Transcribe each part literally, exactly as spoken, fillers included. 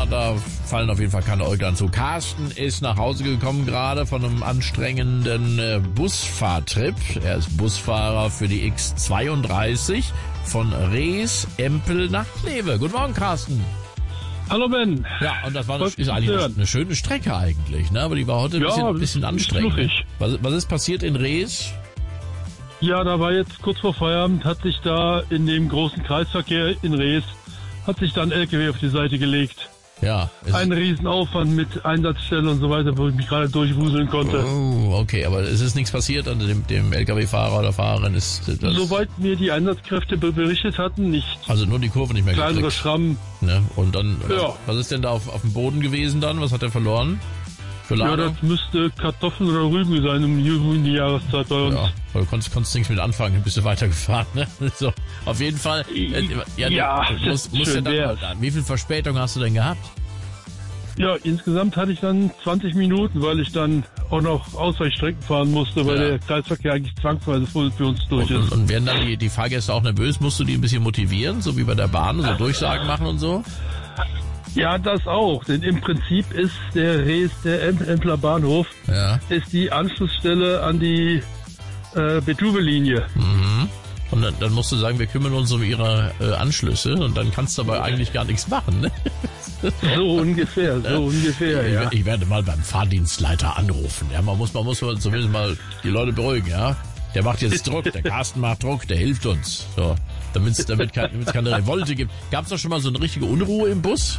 da fallen auf jeden Fall keine Äuglein zu. Carsten ist nach Hause gekommen gerade von einem anstrengenden äh, Busfahrtrip. Er ist Busfahrer für die X zweiunddreißig von Rees, Empel nach Kleve. Guten Morgen, Carsten. Hallo Ben. Ja, und das war eine, ist eigentlich eine, eine schöne Strecke eigentlich, ne? Aber die war heute ein ja, bisschen, ein bisschen anstrengend. Ist was, was ist passiert in Rees? Ja, da war jetzt kurz vor Feierabend, hat sich da in dem großen Kreisverkehr in Rees, hat sich da ein L K W auf die Seite gelegt. Ja. Ein Riesenaufwand mit Einsatzstelle und so weiter, wo ich mich gerade durchwuseln konnte. Oh, okay, aber es ist nichts passiert an dem, dem L K W-Fahrer oder Fahrerin? Ist das Soweit mir die Einsatzkräfte berichtet hatten, nicht. Also nur die Kurve nicht mehr gekriegt. Kleinere Schrammen. Ne? Und dann, ja. Was ist denn da auf, auf dem Boden gewesen dann? Was hat er verloren? Für ja, das müsste Kartoffeln oder Rüben sein um die Jahreszeit bei uns. Ja, weil du konntest, konntest nichts mit anfangen, dann bist du weitergefahren, ne? So, auf jeden Fall. Äh, ja, ja du, musst, musst ja dann, wie viel Verspätung hast du denn gehabt? Ja, insgesamt hatte ich dann zwanzig Minuten, weil ich dann auch noch Ausweichstrecken fahren musste, weil ja. der Kreisverkehr eigentlich zwangsweise für uns durch und, ist. Und, und werden dann die, die Fahrgäste auch nervös? Musst du die ein bisschen motivieren, so wie bei der Bahn, so Durchsagen machen und so? Ja, das auch, denn im Prinzip ist der Rees, der Empler Bahnhof, ja. ist die Anschlussstelle an die äh, Betuwe-Linie. Mhm. Und dann, dann musst du sagen, wir kümmern uns um ihre äh, Anschlüsse und dann kannst du aber eigentlich gar nichts machen, ne? So ungefähr, so ungefähr, ja. Ich, ich werde mal beim Fahrdienstleiter anrufen, ja, man muss, man muss zumindest mal die Leute beruhigen, ja. Der macht jetzt Druck, der Carsten macht Druck, der hilft uns, so, damit es damit kein, keine Revolte gibt. Gab es doch schon mal so eine richtige Unruhe im Bus?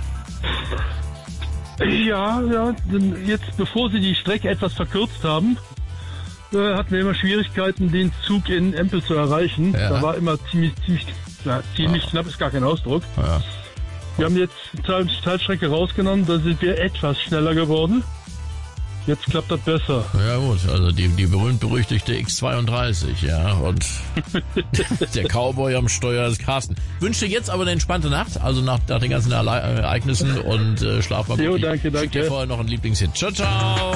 Ja, ja, jetzt bevor sie die Strecke etwas verkürzt haben, äh, hatten wir immer Schwierigkeiten, den Zug in Empel zu erreichen. Ja. Da war immer ziemlich, ziemlich, ja, ziemlich ja. knapp, ist gar kein Ausdruck. Ja. Wir haben jetzt Teil, Teilstrecke rausgenommen, da sind wir etwas schneller geworden. Jetzt klappt das besser. Ja gut, also die, die berühmt-berüchtigte X zweiunddreißig, ja, und der Cowboy am Steuer ist Carsten. Wünsche dir jetzt aber eine entspannte Nacht, also nach, nach den ganzen Ereignissen und äh, schlaf mal gut. Jo, danke, danke. Schick dir vorher noch ein Lieblingshit. Ciao, ciao!